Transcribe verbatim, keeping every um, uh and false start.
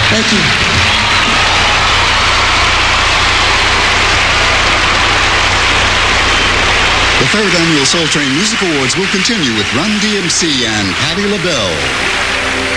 Thank you. The third annual Soul Train Music Awards will continue with Run D M C and Patti LaBelle.